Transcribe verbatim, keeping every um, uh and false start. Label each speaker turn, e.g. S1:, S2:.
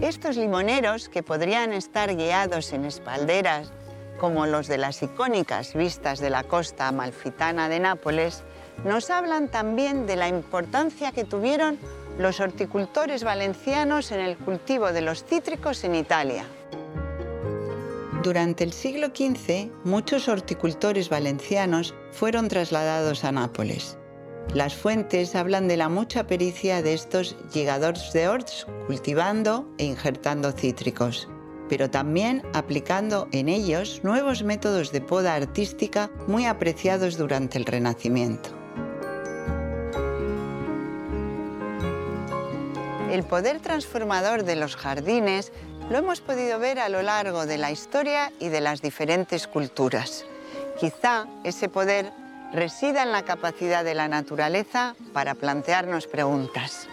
S1: Estos limoneros, que podrían estar guiados en espalderas como los de las icónicas vistas de la costa amalfitana de Nápoles, nos hablan también de la importancia que tuvieron los horticultores valencianos en el cultivo de los cítricos en Italia. Durante el siglo quince, muchos horticultores valencianos fueron trasladados a Nápoles. Las fuentes hablan de la mucha pericia de estos lligadors d'horts cultivando e injertando cítricos, pero también aplicando en ellos nuevos métodos de poda artística muy apreciados durante el Renacimiento. El poder transformador de los jardines lo hemos podido ver a lo largo de la historia y de las diferentes culturas. Quizá ese poder resida en la capacidad de la naturaleza para plantearnos preguntas.